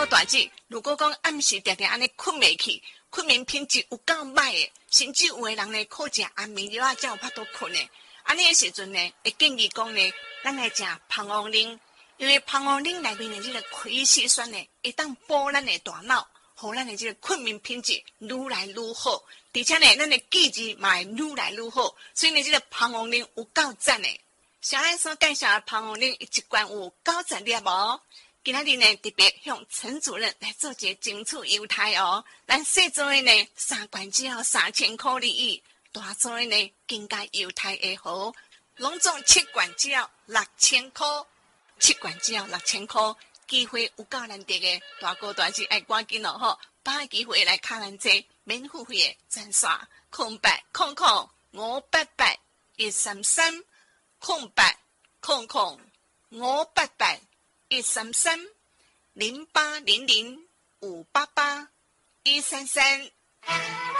大姐，如果讲暗时定定安尼困袂去，困眠品质有够歹的，甚至有的人呢靠食安眠药才有法度困的。安尼的时阵呢，会建议讲呢，咱来食蜂王奶，因为蜂王奶内面的这个葵烯酸呢，会当补咱的大脑，互咱的这个困眠品质愈来愈好，而且呢，咱的记忆嘛会愈来愈好，所以呢，这个蜂王奶有够赞的。小爱所介绍的蜂王奶，一罐有90粒哦。今仔日呢，特别向陈主任来做一个争取优待哦。咱小做的呢，3罐只要3000块而已，大做的呢更加优待会好，拢总7罐只要6000块，7罐只要6000块，机会有够难得的，大哥大姐爱赶紧咯吼，把握机会来卡咱这免付费的专线0800588133 0800588133 0800588133。